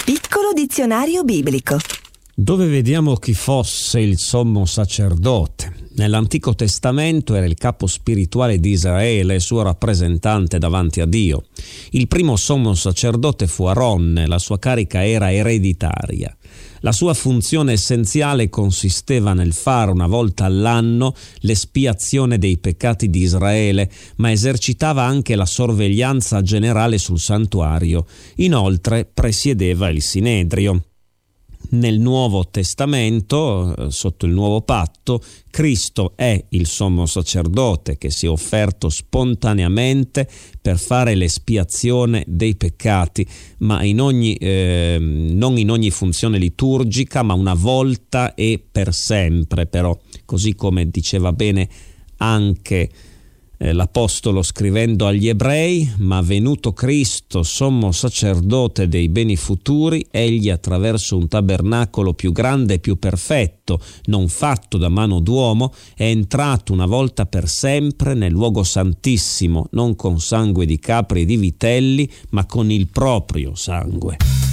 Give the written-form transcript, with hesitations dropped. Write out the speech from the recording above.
Piccolo dizionario biblico. Dove vediamo chi fosse il sommo sacerdote. Nell'Antico Testamento era il capo spirituale di Israele, suo rappresentante davanti a Dio. Il primo sommo sacerdote fu Aronne, la sua carica era ereditaria. La sua funzione essenziale consisteva nel fare una volta all'anno l'espiazione dei peccati di Israele, ma esercitava anche la sorveglianza generale sul santuario. Inoltre presiedeva il Sinedrio. Nel Nuovo Testamento, sotto il Nuovo Patto, Cristo è il sommo sacerdote che si è offerto spontaneamente per fare l'espiazione dei peccati, ma non in ogni funzione liturgica, ma una volta e per sempre, però, così come diceva bene anche l'Apostolo scrivendo agli Ebrei: ma venuto Cristo, sommo sacerdote dei beni futuri, egli attraverso un tabernacolo più grande e più perfetto, non fatto da mano d'uomo, è entrato una volta per sempre nel luogo santissimo, non con sangue di capri e di vitelli, ma con il proprio sangue.